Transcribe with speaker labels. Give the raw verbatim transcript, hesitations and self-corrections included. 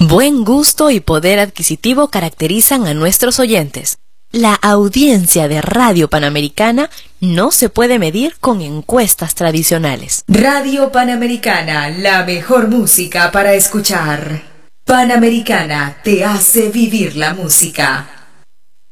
Speaker 1: Buen gusto y poder adquisitivo caracterizan a nuestros oyentes. La audiencia de Radio Panamericana no se puede medir con encuestas tradicionales.
Speaker 2: Radio Panamericana, la mejor música para escuchar. Panamericana te hace vivir la música.